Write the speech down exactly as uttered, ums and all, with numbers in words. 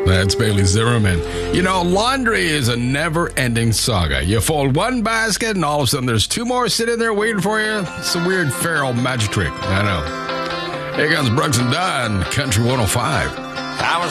That's Bailey Zimmerman. You know, laundry is a never-ending saga. You fold one basket, and all of a sudden there's two more sitting there waiting for you. It's a weird feral magic trick. I know. Here comes Brooks and Dunn, Country one oh five. I was